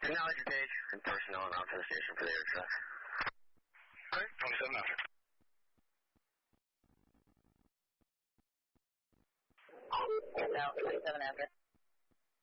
Acknowledge your page and personnel and out to the station for the air traffic. Okay, 27 after. Now, 27 after.